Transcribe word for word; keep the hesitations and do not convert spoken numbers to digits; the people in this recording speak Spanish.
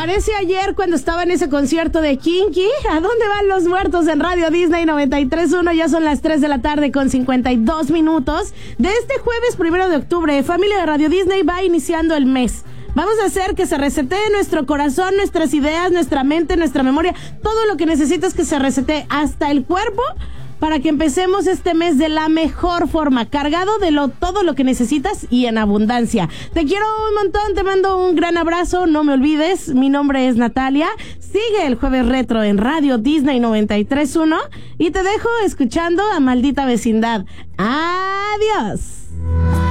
Parece ayer cuando estaba en ese concierto de Kinky. ¿A dónde van los muertos? En Radio Disney noventa y tres punto uno. Ya son las tres de la tarde con cincuenta y dos minutos. De este jueves primero de octubre, familia de Radio Disney, va iniciando el mes. Vamos a hacer que se resetee nuestro corazón, nuestras ideas, nuestra mente, nuestra memoria. Todo lo que necesitas que se resetee, hasta el cuerpo, para que empecemos este mes de la mejor forma, cargado de lo, todo lo que necesitas y en abundancia. Te quiero un montón, te mando un gran abrazo, no me olvides, mi nombre es Natalia. Sigue el Jueves Retro en Radio Disney noventa y tres punto uno y te dejo escuchando a Maldita Vecindad. Adiós.